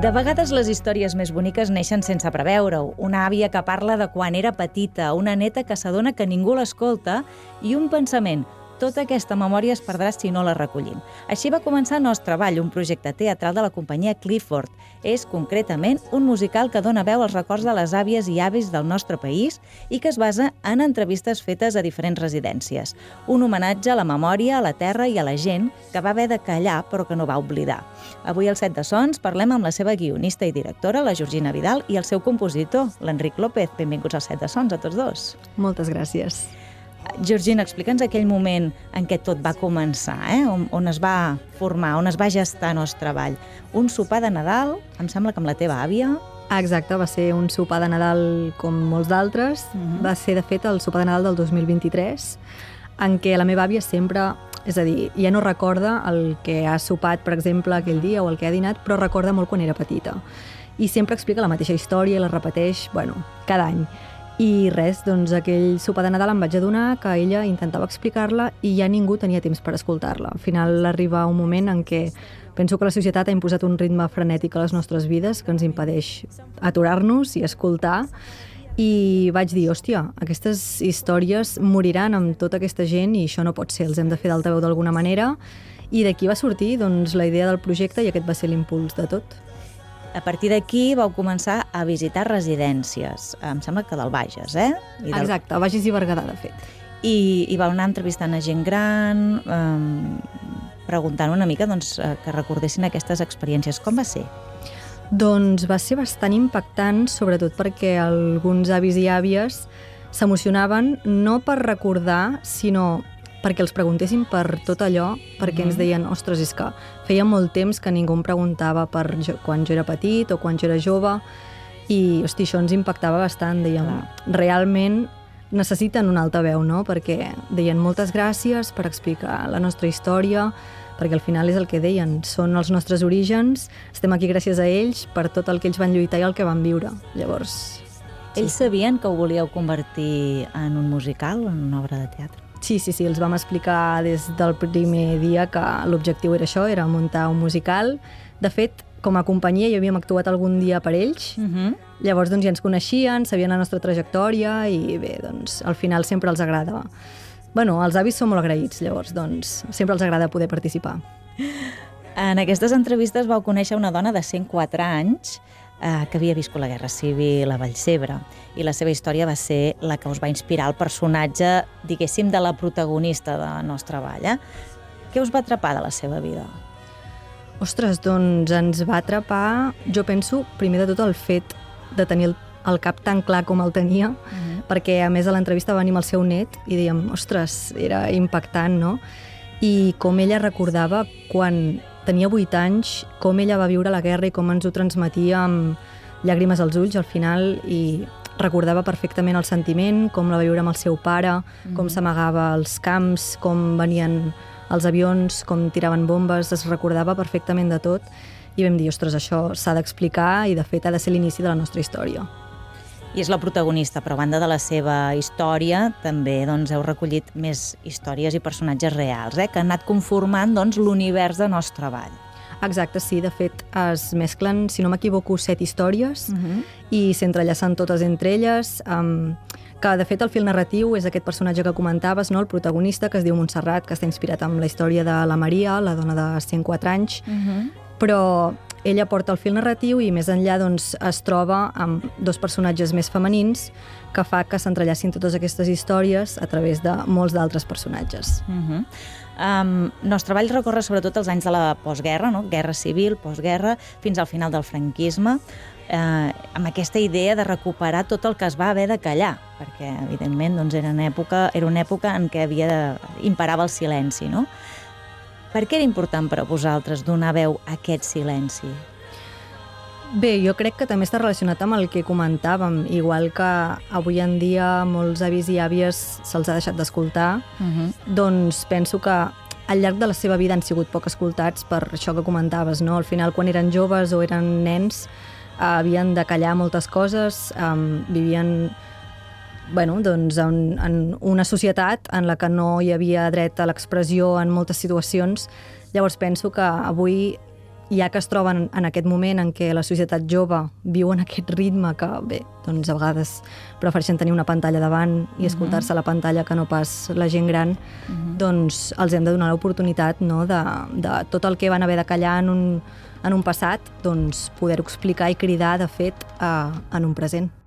De vegades les històries més boniques neixen sense preveure-ho. Una àvia que parla de quan era petita, una neta que s'adona que ningú l'escolta i un pensament: tota aquesta memòria es perdrà si no la recollim. Així va començar Nostre Ball, un projecte teatral de la companyia Clifford. És, concretament, un musical que dona veu als records de les àvies i avis del nostre país i que es basa en entrevistes fetes a diferents residències. Un homenatge a la memòria, a la terra i a la gent que va haver de callar però que no va oblidar. Avui al Set de Sons parlem amb la seva guionista i directora, la Georgina Vidal, i el seu compositor, l'Enric López. Benvinguts al Set de Sons a tots dos. Moltes gràcies. Georgina, explica'ns aquell moment en què tot va començar, on es va formar, on es va gestar Nostre Ball. Un sopar de Nadal, em sembla que amb la teva àvia. Exacte, va ser un sopar de Nadal com molts d'altres. Va ser, de fet, el sopar de Nadal del 2023, en què la meva àvia sempre, és a dir, ja no recorda el que ha sopat, per exemple, aquell dia o el que ha dinat, però recorda molt quan era petita. I sempre explica la mateixa història i la repeteix, cada any. I res, doncs aquell sopar de Nadal em vaig adonar que ella intentava explicar-la i ja ningú tenia temps per escoltar-la. Al final arriba un moment en què penso que la societat ha imposat un ritme frenètic a les nostres vides que ens impedeix aturar-nos i escoltar. I vaig dir, hòstia, aquestes històries moriran amb tota aquesta gent i això no pot ser, els hem de fer d'altaveu d'alguna manera. I d'aquí va sortir doncs, la idea del projecte i aquest va ser l'impuls de tot. A partir d'aquí vau començar a visitar residències, em sembla que del Bages, Exacte, Bages i Berguedà, de fet. I vau anar entrevistant a gent gran, preguntant una mica que recordessin aquestes experiències. Com va ser? Doncs va ser bastant impactant, sobretot perquè alguns avis i àvies s'emocionaven no per recordar, sinó perquè els preguntessin per tot allò, perquè ens deien, ostres, és que feia molt temps que ningú em preguntava per quan jo era petit o quan jo era jove, i hosti, això ens impactava bastant, dèiem, realment necessiten un altaveu, no? Perquè deien moltes gràcies per explicar la nostra història, perquè al final és el que deien, són els nostres orígens, estem aquí gràcies a ells per tot el que ells van lluitar i el que van viure. Llavors... Ells sabien que ho volíeu convertir en un musical, en una obra de teatre? Sí, els vam explicar des del primer dia que l'objectiu era això, era muntar un musical. De fet, com a companyia ja havíem actuat algun dia per ells, llavors doncs, ja ens coneixien, sabien la nostra trajectòria i bé, doncs al final sempre els agrada. Els avis són molt agraïts, llavors doncs sempre els agrada poder participar. En aquestes entrevistes vau conèixer una dona de 104 anys que havia viscut la Guerra Civil a Vallcebre, i la seva història va ser la que us va inspirar el personatge, diguéssim, de la protagonista de Nostre Ball. Què us va atrapar de la seva vida? Ostres, doncs ens va atrapar, jo penso, primer de tot el fet de tenir el cap tan clar com el tenia, perquè a més a l'entrevista va venir amb el seu net i dèiem, ostres, era impactant, no? I com ella recordava quan tenia 8 anys, com ella va viure la guerra i com ens ho transmetia amb llàgrimes als ulls al final, i recordava perfectament el sentiment, com la va viure amb el seu pare, com s'amagava als camps, com venien els avions, com tiraven bombes, es recordava perfectament de tot, i vam dir, ostres, això s'ha d'explicar i de fet ha de ser l'inici de la nostra història. I és la protagonista, però a banda de la seva història, també heu recollit més històries i personatges reals, que han anat conformant l'univers de Nostre Ball. Exacte, sí, de fet es mesclen, si no m'equivoco, 7 històries i s'entrellacen totes entre elles, que de fet el fil narratiu és aquest personatge que comentaves, no? El protagonista, que es diu Montserrat, que està inspirat en la història de la Maria, la dona de 104 anys, però ella porta el fil narratiu i més enllà es troba amb 2 personatges més femenins que fa que s'entrellacin totes aquestes històries a través de molts d'altres personatges. Nostre Ball recorre sobretot els anys de la postguerra, guerra civil, postguerra, fins al final del franquisme, amb aquesta idea de recuperar tot el que es va haver de callar, perquè evidentment era una època en què imperava el silenci, no? Per què era important per a vosaltres donar veu a aquest silenci? Bé, jo crec que també està relacionat amb el que comentàvem, igual que avui en dia molts avis i àvies se'ls ha deixat d'escoltar, doncs penso que al llarg de la seva vida han sigut poc escoltats per això que comentaves, no? Al final, quan eren joves o eren nens, havien de callar moltes coses, vivien en una societat en la que no hi havia dret a l'expressió en moltes situacions. Llavors penso que avui ja que es troben en aquest moment en què la societat jove viu en aquest ritme que, bé, doncs a vegades prefereixen tenir una pantalla davant i escoltar-se a la pantalla que no pas la gent gran, doncs els hem de donar l'oportunitat, no?, de tot el que van haver de callar en un passat, doncs poder-ho explicar i cridar, de fet, en un present.